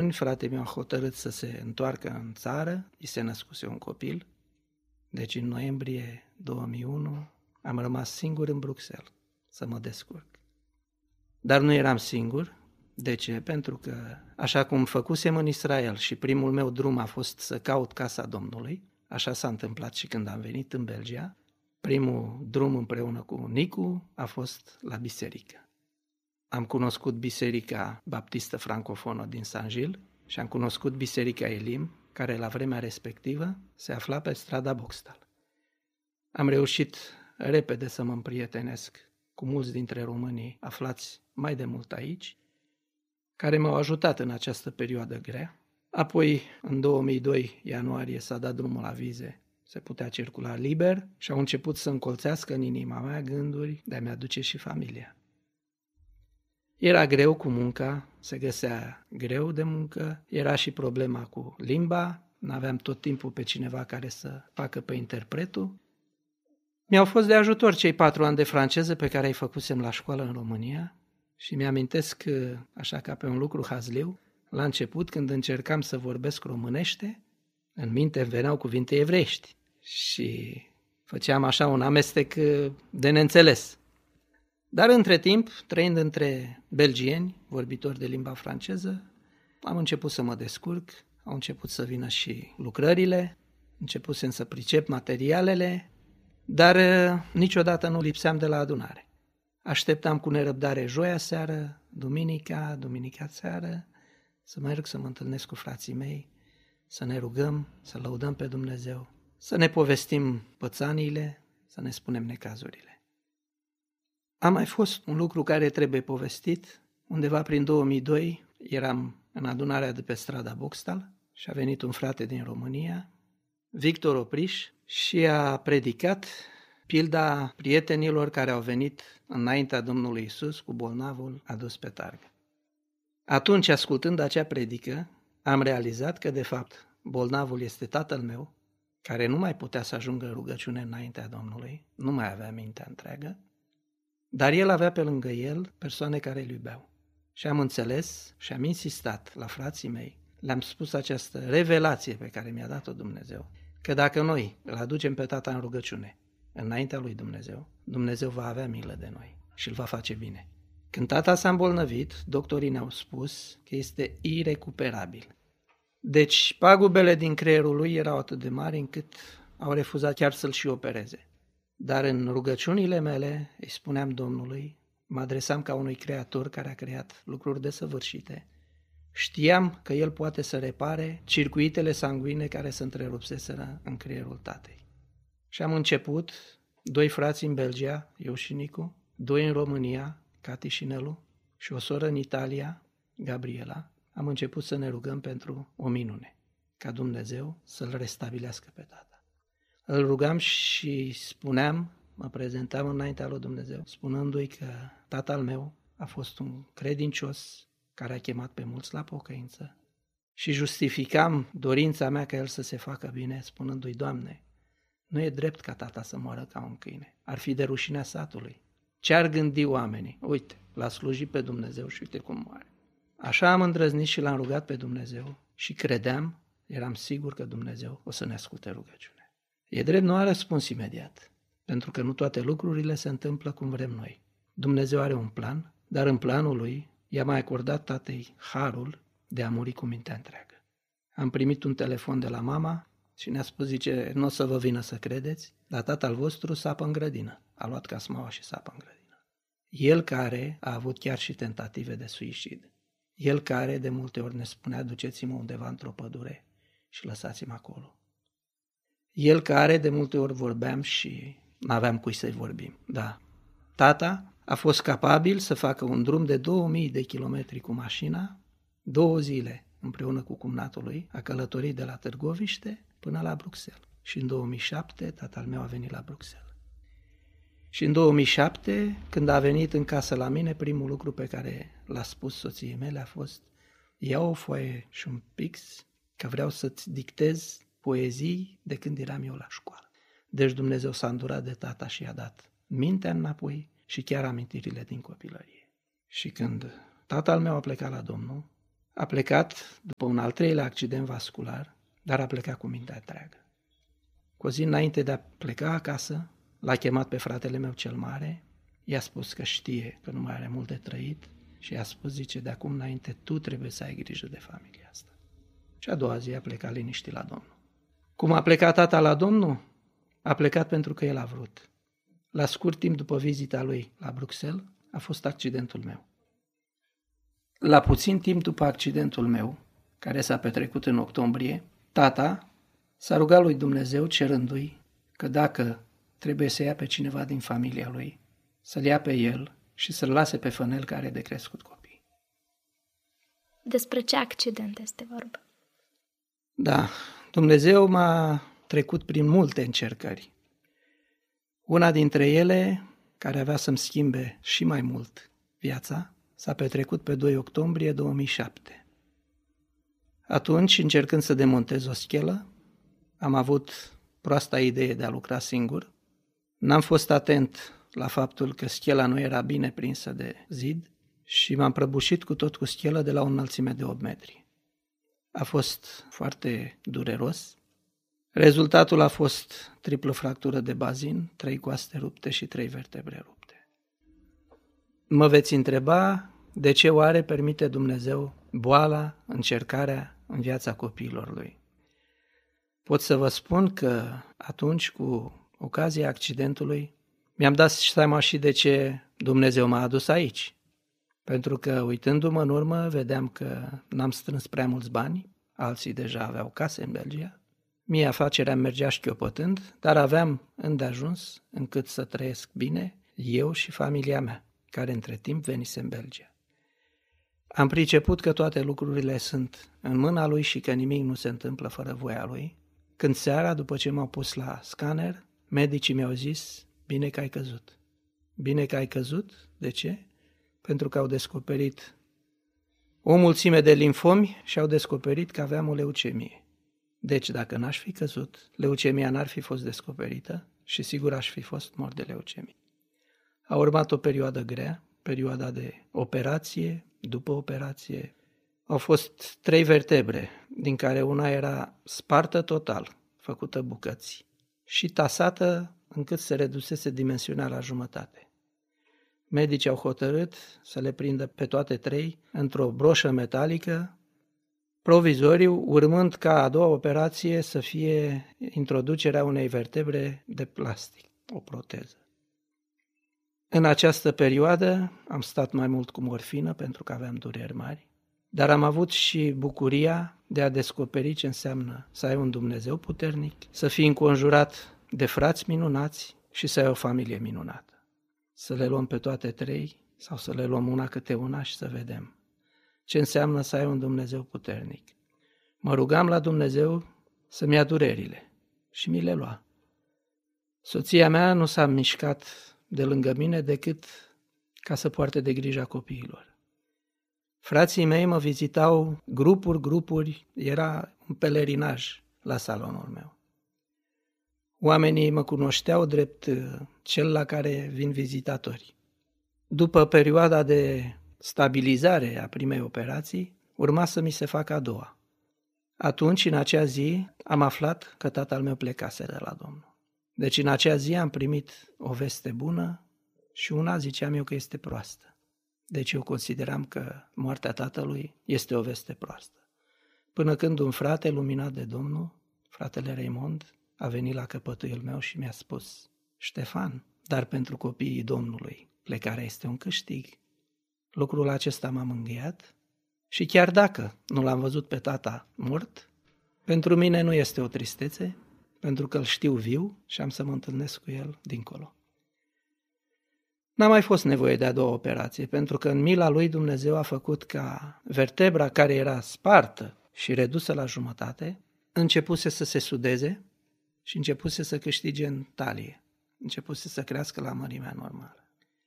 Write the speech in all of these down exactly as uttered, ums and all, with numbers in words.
Fratele meu a hotărât să se întoarcă în țară, îi se născuse un copil. Deci în noiembrie două mii unu am rămas singur în Bruxelles să mă descurc. Dar nu eram singur. De ce? Pentru că, așa cum făcusem în Israel și primul meu drum a fost să caut casa Domnului, așa s-a întâmplat și când am venit în Belgia, primul drum împreună cu Nicu a fost la biserică. Am cunoscut biserica baptistă francofonă din Saint-Gilles și am cunoscut biserica Elim, care la vremea respectivă se afla pe strada Boxtal. Am reușit repede să mă împrietenesc cu mulți dintre românii aflați mai de mult aici, care m-au ajutat în această perioadă grea. Apoi, în două mii doi, ianuarie, s-a dat drumul la vize, se putea circula liber și au început să încolțească în inima mea gânduri de a-mi aduce și familia. Era greu cu munca, se găsea greu de muncă, era și problema cu limba, n-aveam tot timpul pe cineva care să facă pe interpretul. Mi-au fost de ajutor cei patru ani de franceză pe care îi făcusem la școală în România și mi-amintesc, așa ca pe un lucru hazliu, la început, când încercam să vorbesc românește, în minte îmi veneau cuvinte evreiești și făceam așa un amestec de neînțeles. Dar între timp, trăind între belgieni, vorbitori de limba franceză, am început să mă descurc, au început să vină și lucrările, începusem să pricep materialele, dar niciodată nu lipseam de la adunare. Așteptam cu nerăbdare joia seară, duminica, duminica seară, să merg să mă întâlnesc cu frații mei, să ne rugăm, să lăudăm pe Dumnezeu, să ne povestim pățaniile, să ne spunem necazurile. A mai fost un lucru care trebuie povestit. Undeva prin două mii doi eram în adunarea de pe strada Boxtal și a venit un frate din România, Victor Opriș, și a predicat pilda prietenilor care au venit înaintea Domnului Iisus cu bolnavul adus pe targă. Atunci, ascultând acea predică, am realizat că, de fapt, bolnavul este tatăl meu, care nu mai putea să ajungă în rugăciune înaintea Domnului, nu mai avea mintea întreagă, dar el avea pe lângă el persoane care îl iubeau. Și am înțeles și am insistat la frații mei, le-am spus această revelație pe care mi-a dat-o Dumnezeu, că dacă noi îl aducem pe tata în rugăciune, înaintea lui Dumnezeu, Dumnezeu va avea milă de noi și îl va face bine. Când tata s-a îmbolnăvit, doctorii ne-au spus că este irecuperabil. Deci pagubele din creierul lui erau atât de mari încât au refuzat chiar să-l și opereze. Dar în rugăciunile mele îi spuneam Domnului, mă adresam ca unui creator care a creat lucruri desăvârșite. Știam că el poate să repare circuitele sanguine care se întrerupseseră în creierul tatei. Și am început, doi frați în Belgia, eu și Nicu, doi în România, Cati și Nelu, și o soră în Italia, Gabriela, am început să ne rugăm pentru o minune, ca Dumnezeu să-l restabilească pe tata. Îl rugam și spuneam, mă prezentam înaintea lui Dumnezeu, spunându-i că tatăl meu a fost un credincios care a chemat pe mulți la pocăință și justificam dorința mea ca el să se facă bine, spunându-i, Doamne, nu e drept ca tata să moară ca un câine, ar fi de rușinea satului. Ce ar gândi oamenii? Uite, l-a slujit pe Dumnezeu și uite cum moare. Așa am îndrăznit și l-am rugat pe Dumnezeu și credeam, eram sigur că Dumnezeu o să ne asculte rugăciunea. E drept, nu a răspuns imediat, pentru că nu toate lucrurile se întâmplă cum vrem noi. Dumnezeu are un plan, dar în planul lui i-a mai acordat tatei harul de a muri cu mintea întreagă. Am primit un telefon de la mama și ne-a spus, zice, nu o să vă vină să credeți, dar tatăl vostru sapă în grădină. A luat casmaua și sapă în grădină. El care a avut chiar și tentative de suicid. El care de multe ori ne spunea, duceți-mă undeva într-o pădure și lăsați-mă acolo. El care de multe ori vorbeam și n-aveam cui să-i vorbim. Da, tata a fost capabil să facă un drum de două mii de kilometri cu mașina, două zile împreună cu cumnatul lui, a călătorit de la Târgoviște până la Bruxelles. Și în două mii șapte tatăl meu a venit la Bruxelles. Și în două mii șapte, când a venit în casă la mine, primul lucru pe care l-a spus soției mele a fost, ia o foaie și un pix, că vreau să-ți dictez poezii de când eram eu la școală. Deci Dumnezeu s-a îndurat de tata și i-a dat mintea înapoi și chiar amintirile din copilărie. Și când tatăl meu a plecat la Domnul, A plecat după un al treilea accident vascular, dar a plecat cu mintea întreagă. Cu o zi înainte de a pleca acasă, l-a chemat pe fratele meu cel mare, i-a spus că știe că nu mai are mult de trăit și i-a spus, zice, de acum înainte tu trebuie să ai grijă de familia asta. Și a doua zi a plecat liniștit la Domnul. Cum a plecat tata la Domnul? A plecat pentru că el a vrut. La scurt timp după vizita lui la Bruxelles a fost accidentul meu. La puțin timp după accidentul meu, care s-a petrecut în octombrie, tata s-a rugat lui Dumnezeu cerându-i că dacă trebuie să ia pe cineva din familia lui, să-l ia pe el și să-l lase pe Fănel care are de crescut copii. Despre ce accident este vorba? Da, Dumnezeu m-a trecut prin multe încercări. Una dintre ele, care avea să-mi schimbe și mai mult viața, s-a petrecut pe doi octombrie două mii șapte. Atunci, încercând să demontez o schelă, am avut proasta idee de a lucra singur. N-am fost atent la faptul că schela nu era bine prinsă de zid și m-am prăbușit cu tot cu schelă de la o înălțime de opt metri. A fost foarte dureros. Rezultatul a fost triplă fractură de bazin, trei coaste rupte și trei vertebre rupte. Mă veți întreba de ce oare permite Dumnezeu boala, încercarea în viața copiilor Lui. Pot să vă spun că atunci, cu ocazia accidentului, mi-am dat seama și de ce Dumnezeu m-a adus aici. Pentru că, uitându-mă în urmă, vedeam că n-am strâns prea mulți bani, alții deja aveau case în Belgia. Mie afacerea mergea șchiopătând, dar aveam îndeajuns încât să trăiesc bine eu și familia mea, care între timp venise în Belgia. Am priceput că toate lucrurile sunt în mâna Lui și că nimic nu se întâmplă fără voia Lui. Când seara, după ce m-au pus la scanner, medicii mi-au zis, bine că ai căzut. Bine că ai căzut? De ce? Pentru că au descoperit o mulțime de limfomi și au descoperit că aveam o leucemie. Deci, dacă n-aș fi căzut, leucemia n-ar fi fost descoperită și sigur aș fi fost mort de leucemie. A urmat o perioadă grea, perioada de operație, după operație. Au fost trei vertebre, din care una era spartă total, făcută bucăți, și tasată încât se redusese dimensiunea la jumătate. Medicii au hotărât să le prindă pe toate trei într-o broșă metalică, provizoriu, urmând ca a doua operație să fie introducerea unei vertebre de plastic, o proteză. În această perioadă am stat mai mult cu morfină pentru că aveam dureri mari, dar am avut și bucuria de a descoperi ce înseamnă să ai un Dumnezeu puternic, să fii înconjurat de frați minunați și să ai o familie minunată. Să le luăm pe toate trei sau să le luăm una câte una și să vedem ce înseamnă să ai un Dumnezeu puternic. Mă rugam la Dumnezeu să-mi ia durerile și mi le lua. Soția mea nu s-a mișcat de lângă mine decât ca să poarte de grija copiilor. Frații mei mă vizitau grupuri, grupuri, era un pelerinaj la salonul meu. Oamenii mă cunoșteau drept cel la care vin vizitatori. După perioada de stabilizare a primei operații, urma să mi se facă a doua. Atunci, în acea zi, am aflat că tatăl meu plecase de la Domnul. Deci în acea zi am primit o veste bună și una ziceam eu că este proastă. Deci eu consideram că moartea tatălui este o veste proastă. Până când un frate luminat de Domnul, fratele Raymond, a venit la căpătâiul meu și mi-a spus: Ștefan, dar pentru copiii Domnului plecarea este un câștig. Lucrul acesta m-a mângâiat și chiar dacă nu l-am văzut pe tata mort, pentru mine nu este o tristețe, pentru că îl știu viu și am să mă întâlnesc cu el dincolo. N-a mai fost nevoie de a doua operație, pentru că în mila lui Dumnezeu a făcut ca vertebra care era spartă și redusă la jumătate, începuse să se sudeze și începuse să câștige în talie, începuse să crească la mărimea normală.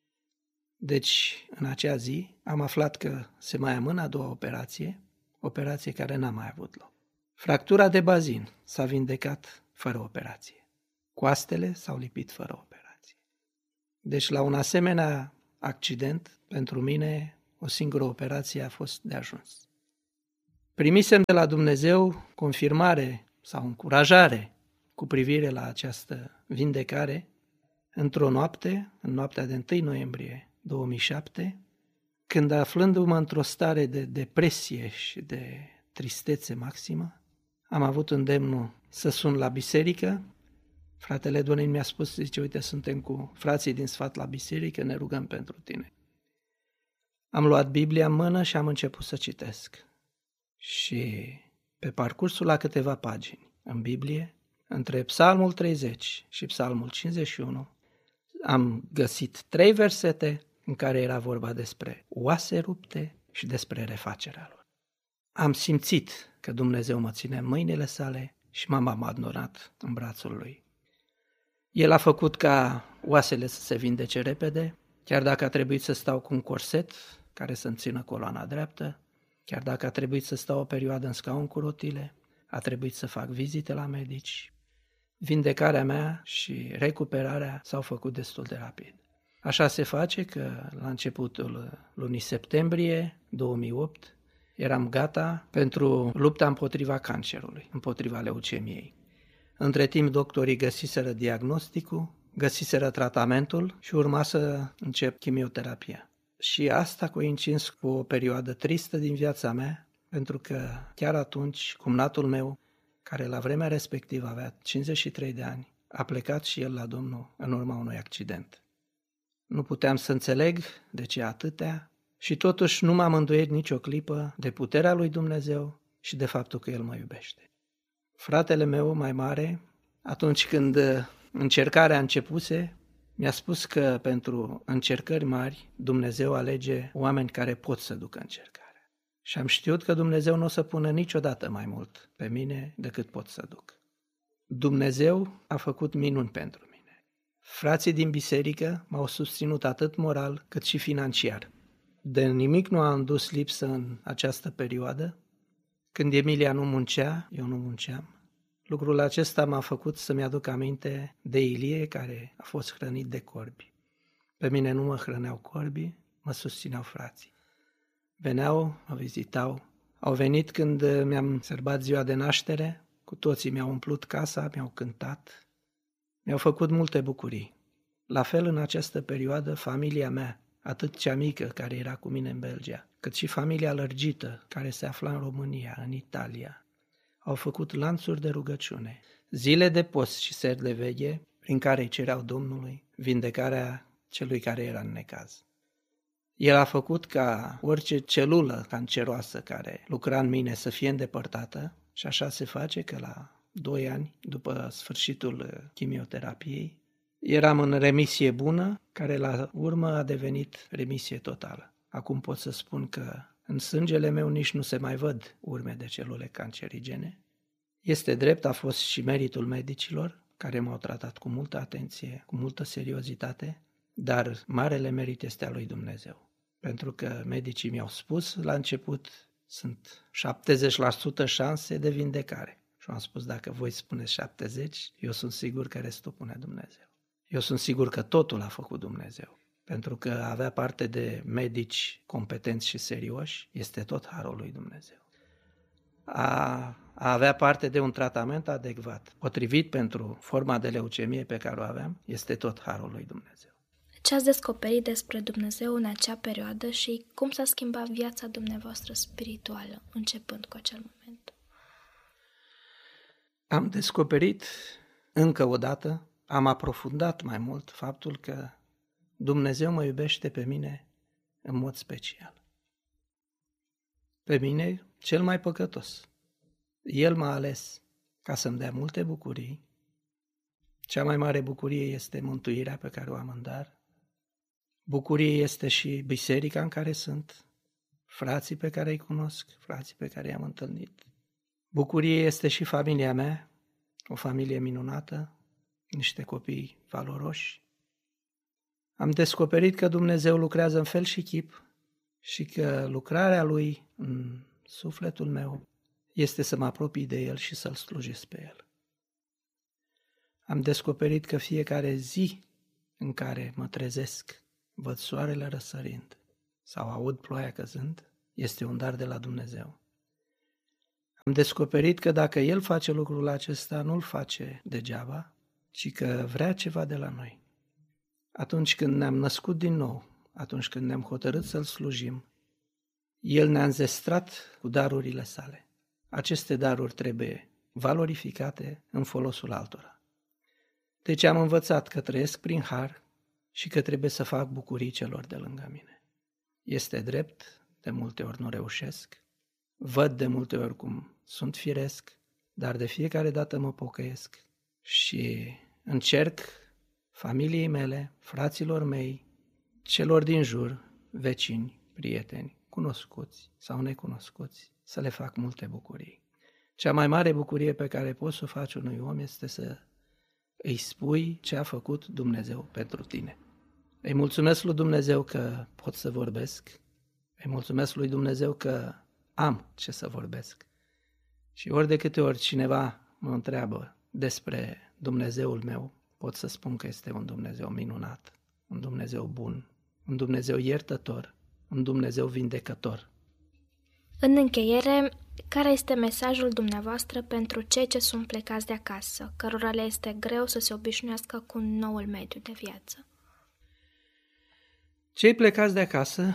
Deci, în acea zi, am aflat că se mai amână a doua operație, operație care n-a mai avut loc. Fractura de bazin s-a vindecat fără operație. Coastele s-au lipit fără operație. Deci, la un asemenea accident, pentru mine, o singură operație a fost de ajuns. Primisem de la Dumnezeu confirmare sau încurajare cu privire la această vindecare într-o noapte, în noaptea de întâi noiembrie două mii șapte, când aflându-mă într-o stare de depresie și de tristețe maximă, am avut îndemnul să sun la biserică. Fratele Donin mi-a spus, zice, uite, suntem cu frații din sfat la biserică, ne rugăm pentru tine. Am luat Biblia în mână și am început să citesc. Și pe parcursul la câteva pagini în Biblie, între Psalmul treizeci și Psalmul cincizeci și unu, am găsit trei versete în care era vorba despre oase rupte și despre refacerea lor. Am simțit că Dumnezeu mă ține în mâinile sale și m-am abandonat în brațul lui. El a făcut ca oasele să se vindece repede, chiar dacă a trebuit să stau cu un corset care să-mi țină coloana dreaptă, chiar dacă a trebuit să stau o perioadă în scaun cu rotile, a trebuit să fac vizite la medici. Vindecarea mea și recuperarea s-au făcut destul de rapid. Așa se face că la începutul lunii septembrie două mii opt eram gata pentru lupta împotriva cancerului, împotriva leucemiei. Între timp, doctorii găsiseră diagnosticul, găsiseră tratamentul și urma să încep chimioterapia. Și asta coincis cu o perioadă tristă din viața mea, pentru că chiar atunci cumnatul meu, care la vremea respectivă avea cincizeci și trei de ani, a plecat și el la Domnul în urma unui accident. Nu puteam să înțeleg de ce atâtea și totuși nu m-am îndoit nicio clipă de puterea lui Dumnezeu și de faptul că El mă iubește. Fratele meu mai mare, atunci când încercarea începuse, mi-a spus că pentru încercări mari Dumnezeu alege oameni care pot să ducă încercarea. Și am știut că Dumnezeu nu o să pună niciodată mai mult pe mine decât pot să duc. Dumnezeu a făcut minuni pentru mine. Frații din biserică m-au susținut atât moral cât și financiar. De nimic nu am dus lipsă în această perioadă. Când Emilia nu muncea, eu nu munceam. Lucrul acesta m-a făcut să-mi aduc aminte de Ilie, care a fost hrănit de corbi. Pe mine nu mă hrăneau corbii, mă susțineau frații. Veneau, mă vizitau. Au venit când mi-am sărbat ziua de naștere, cu toții mi-au umplut casa, mi-au cântat, mi-au făcut multe bucurii. La fel, în această perioadă, familia mea, atât cea mică care era cu mine în Belgia, cât și familia lărgită care se afla în România, în Italia, au făcut lanțuri de rugăciune, zile de post și seri de veche, prin care îi cereau Domnului vindecarea celui care era în necaz. El a făcut ca orice celulă canceroasă care lucra în mine să fie îndepărtată și așa se face că la doi ani, după sfârșitul chimioterapiei, eram în remisie bună, care la urmă a devenit remisie totală. Acum pot să spun că în sângele meu nici nu se mai văd urme de celule cancerigene. Este drept, a fost și meritul medicilor, care m-au tratat cu multă atenție, cu multă seriozitate, dar marele merit este al lui Dumnezeu. Pentru că medicii mi-au spus la început, sunt șaptezeci la sută șanse de vindecare. Și am spus, dacă voi spuneți șaptezeci, eu sunt sigur că restul pune Dumnezeu. Eu sunt sigur că totul a făcut Dumnezeu. Pentru că avea parte de medici competenți și serioși, este tot harul lui Dumnezeu. A, a avea parte de un tratament adecvat, potrivit pentru forma de leucemie pe care o aveam, este tot harul lui Dumnezeu. Ce ați descoperit despre Dumnezeu în acea perioadă și cum s-a schimbat viața dumneavoastră spirituală, începând cu acel moment? Am descoperit încă o dată, am aprofundat mai mult faptul că Dumnezeu mă iubește pe mine în mod special. Pe mine, cel mai păcătos. El m-a ales ca să-mi dea multe bucurii. Cea mai mare bucurie este mântuirea pe care o am în dar. Bucurie este și biserica în care sunt, frații pe care îi cunosc, frații pe care i-am întâlnit. Bucurie este și familia mea, o familie minunată, niște copii valoroși. Am descoperit că Dumnezeu lucrează în fel și chip și că lucrarea Lui în sufletul meu este să mă apropii de El și să-L slujesc pe El. Am descoperit că fiecare zi în care mă trezesc, văd soarele răsărind sau aud ploaia căzând, este un dar de la Dumnezeu. Am descoperit că dacă El face lucrul acesta, nu-l face degeaba, ci că vrea ceva de la noi. Atunci când ne-am născut din nou, atunci când ne-am hotărât să-L slujim, El ne-a înzestrat cu darurile sale. Aceste daruri trebuie valorificate în folosul altora. Deci am învățat că trăiesc prin har și că trebuie să fac bucurii celor de lângă mine. Este drept, de multe ori nu reușesc, văd de multe ori cum sunt firesc, dar de fiecare dată mă pocăiesc și încerc familiei mele, fraților mei, celor din jur, vecini, prieteni, cunoscuți sau necunoscuți, să le fac multe bucurii. Cea mai mare bucurie pe care poți să o faci unui om este să îi spui ce a făcut Dumnezeu pentru tine. Îi mulțumesc lui Dumnezeu că pot să vorbesc, îi mulțumesc lui Dumnezeu că am ce să vorbesc. Și ori de câte ori cineva mă întreabă despre Dumnezeul meu, pot să spun că este un Dumnezeu minunat, un Dumnezeu bun, un Dumnezeu iertător, un Dumnezeu vindecător. În încheiere, care este mesajul dumneavoastră pentru cei ce sunt plecați de acasă, cărora le este greu să se obișnuiască cu noul mediu de viață? Cei plecați de acasă,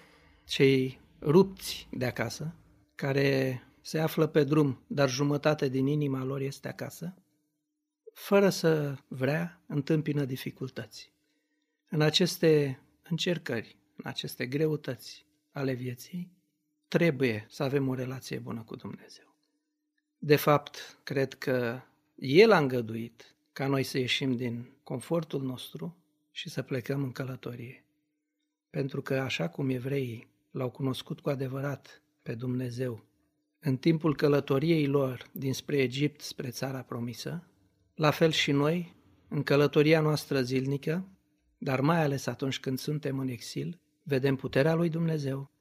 cei rupți de acasă, care se află pe drum, dar jumătate din inima lor este acasă, fără să vrea, întâmpină dificultăți. În aceste încercări, în aceste greutăți ale vieții, trebuie să avem o relație bună cu Dumnezeu. De fapt, cred că El a îngăduit ca noi să ieșim din confortul nostru și să plecăm în călătorie. Pentru că așa cum evreii L-au cunoscut cu adevărat pe Dumnezeu în timpul călătoriei lor dinspre Egipt spre țara promisă, la fel și noi, în călătoria noastră zilnică, dar mai ales atunci când suntem în exil, vedem puterea lui Dumnezeu,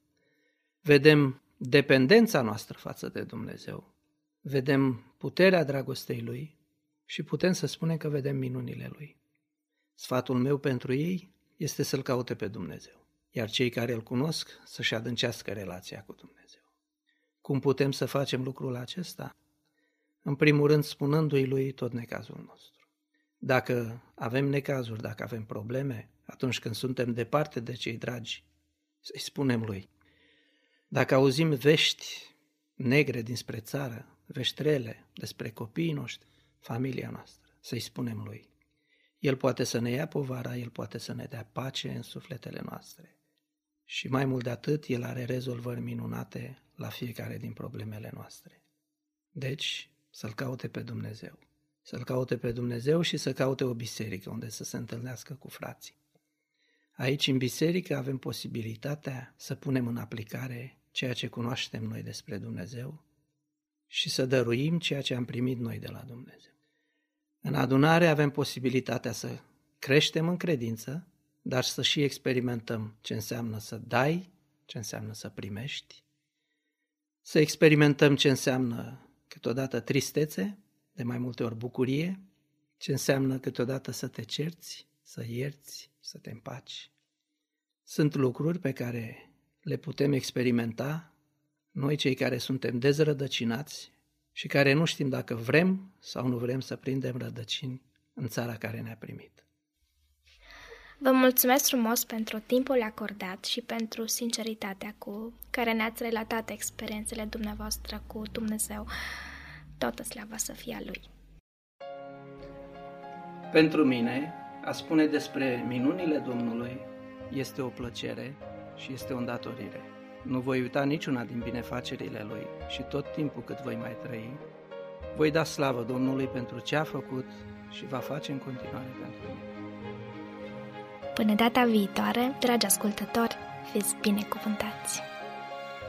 vedem dependența noastră față de Dumnezeu, vedem puterea dragostei Lui și putem să spunem că vedem minunile Lui. Sfatul meu pentru ei este să-L caute pe Dumnezeu, iar cei care Îl cunosc să-și adâncească relația cu Dumnezeu. Cum putem să facem lucrul acesta? În primul rând, spunându-i Lui tot necazul nostru. Dacă avem necazuri, dacă avem probleme, atunci când suntem departe de cei dragi, să-i spunem Lui. Dacă auzim vești negre dinspre țară, vești rele despre copiii noștri, familia noastră, să-i spunem Lui. El poate să ne ia povara, El poate să ne dea pace în sufletele noastre. Și mai mult de atât, El are rezolvări minunate la fiecare din problemele noastre. Deci, să-L caute pe Dumnezeu. Să-L caute pe Dumnezeu și să caute o biserică unde să se întâlnească cu frații. Aici, în biserică, avem posibilitatea să punem în aplicare ceea ce cunoaștem noi despre Dumnezeu și să dăruim ceea ce am primit noi de la Dumnezeu. În adunare avem posibilitatea să creștem în credință, dar să și experimentăm ce înseamnă să dai, ce înseamnă să primești, să experimentăm ce înseamnă câteodată tristețe, de mai multe ori bucurie, ce înseamnă câteodată să te cerți, să ierți, să te împaci. Sunt lucruri pe care le putem experimenta noi cei care suntem dezrădăcinați și care nu știm dacă vrem sau nu vrem să prindem rădăcini în țara care ne-a primit. Vă mulțumesc frumos pentru timpul acordat și pentru sinceritatea cu care ne-ați relatat experiențele dumneavoastră cu Dumnezeu. Toată slava să fie a Lui. Pentru mine, a spune despre minunile Domnului este o plăcere și este o îndatorire. Nu voi uita niciuna din binefacerile Lui și tot timpul cât voi mai trăi, voi da slavă Domnului pentru ce a făcut și va face în continuare pentru mine. Până data viitoare, dragi ascultători, fiți binecuvântați!